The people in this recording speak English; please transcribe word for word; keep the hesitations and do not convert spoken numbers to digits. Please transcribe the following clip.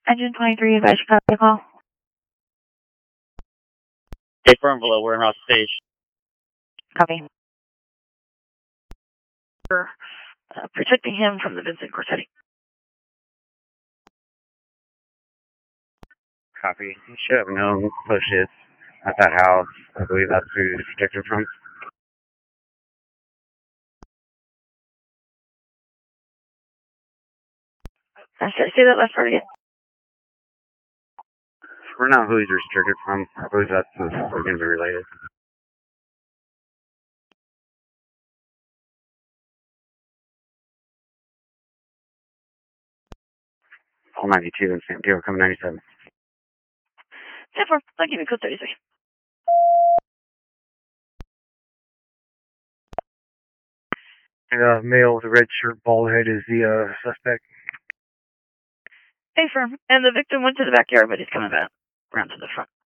Engine twenty-three, advise Chicago call. Hey, firm below, we're in Ross Stage. Copy. We're uh, protecting him from the Vincent Corsetti. Copy. You should have known pushes at that house. I believe that's who he's protected from. Uh, should I say that last part again? We're not who he's restricted from. I believe that's who's going to be related. All ninety-two and San Diego coming ninety-seven. ten four, I'll give you code thirty-three. Uh, male with a red shirt, bald head is the uh, suspect. Hey, firm. And the victim went to the backyard, but he's coming back around to the front.